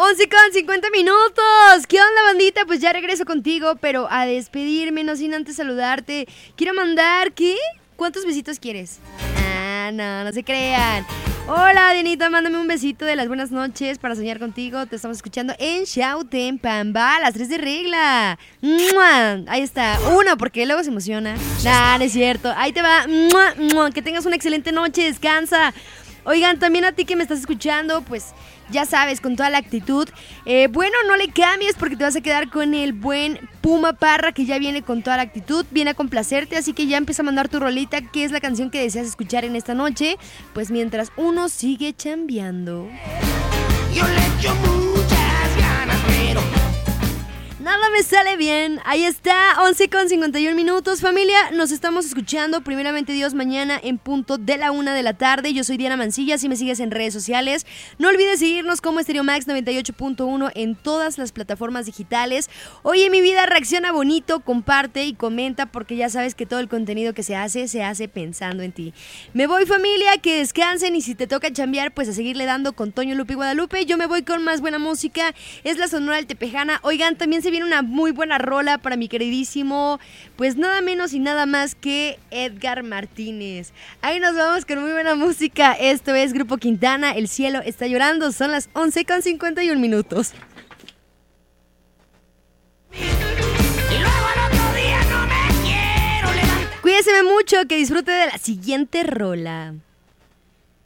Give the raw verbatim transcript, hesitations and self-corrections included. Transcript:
once con cincuenta minutos. ¿Qué onda, bandita? Pues ya regreso contigo, pero a despedirme, no sin antes saludarte. Quiero mandar, ¿qué? ¿Cuántos besitos quieres? Ah, no, no se crean. Hola, Dianita, mándame un besito de las buenas noches para soñar contigo. Te estamos escuchando en Shouten, Pamba, las tres de regla. ¡Mua! Ahí está, uno, porque luego se emociona. Nah, no es cierto. Ahí te va. ¡Mua! ¡Mua! Que tengas una excelente noche, descansa. Oigan, también a ti que me estás escuchando, pues ya sabes, con toda la actitud. Eh, bueno, no le cambies porque te vas a quedar con el buen Puma Parra, que ya viene con toda la actitud, viene a complacerte, así que ya empieza a mandar tu rolita, que es la canción que deseas escuchar en esta noche, pues mientras uno sigue chambeando. Yo le echo muchas ganas, pero nada me sale bien. Ahí está, once con cincuenta y uno minutos. Familia, nos estamos escuchando primeramente Dios mañana en punto de la una de la tarde. Yo soy Diana Mancilla, si me sigues en redes sociales. No olvides seguirnos como Stereo Max noventa y ocho punto uno en todas las plataformas digitales. Oye, mi vida, reacciona bonito, comparte y comenta, porque ya sabes que todo el contenido que se hace, se hace pensando en ti. Me voy, familia, que descansen, y si te toca chambear, pues a seguirle dando con Toño, Lupe y Guadalupe. Yo me voy con más buena música, es la Sonora del Tepejana. Oigan, también se viene una muy buena rola para mi queridísimo, pues nada menos y nada más que Edgar Martínez. Ahí nos vamos con muy buena música. Esto es Grupo Quintana, El cielo está llorando. Son las once con cincuenta y uno minutos. Y luego al otro día no me quiero levantar. Cuídese mucho, que disfrute de la siguiente rola.